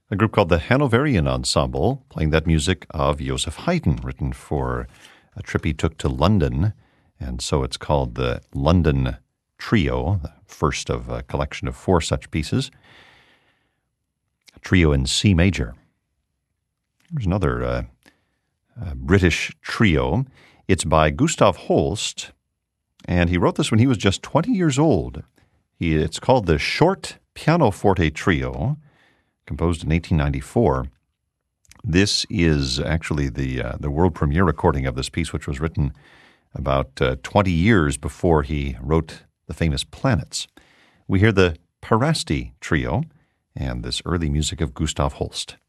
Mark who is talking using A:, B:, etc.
A: a group called the Hanoverian Ensemble, playing that music of Joseph Haydn, written for a trip he took to London. And so it's called the London Trio, the first of a collection of 4 such pieces. A trio in C major. There's another British trio. It's by Gustav Holst, and he wrote this when he was just 20 years old. It's called the Short Pianoforte Trio, composed in 1894. This is actually the world premiere recording of this piece, which was written about 20 years before he wrote the famous Planets. We hear the Parasti Trio and this early music of Gustav Holst.